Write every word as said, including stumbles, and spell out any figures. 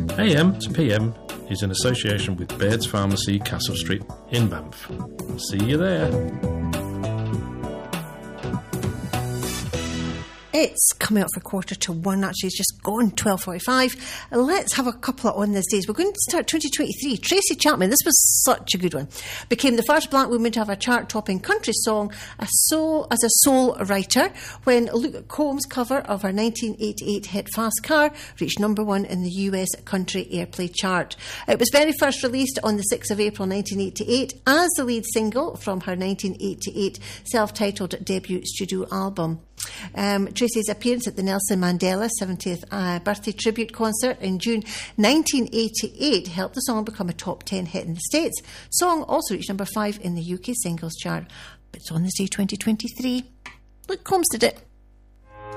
A M to P M is in association with Baird's Pharmacy, Castle Street in Banff. See you there. It's coming up for quarter to one, actually. It's just gone twelve forty-five. Let's have a couple on these days. We're going to start twenty twenty-three. Tracy Chapman, this was such a good one, became the first black woman to have a chart-topping country song a soul, as a sole writer when Luke Combs' cover of her nineteen eighty-eight hit Fast Car reached number one in the U S country airplay chart. It was very first released on the sixth of April nineteen eighty-eight as the lead single from her nineteen eighty-eight self-titled debut studio album. Um, Tracy's appearance at the Nelson Mandela seventieth uh, birthday tribute concert in June nineteen eighty-eight helped the song become a top ten hit in the States. Song also reached number five in the U K singles chart. But it's on this day twenty twenty-three. Luke Combs did it.